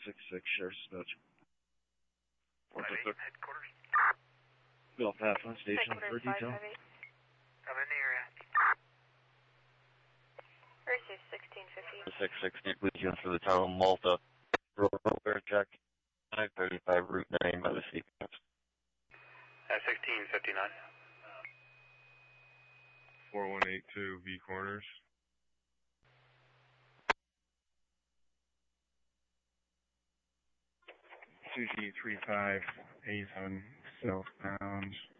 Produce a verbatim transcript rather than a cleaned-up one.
six six, Sheriff's Dispatch. Headquarters. Belfast on station for detail. I'm in the area. Receive sixteen fifty. six sixteen, please use for the town of Malta. Rover check. nine thirty-five Route nine by the sequence. At sixteen fifty-nine. four one eight two V corners. two G three five eight seven southbound.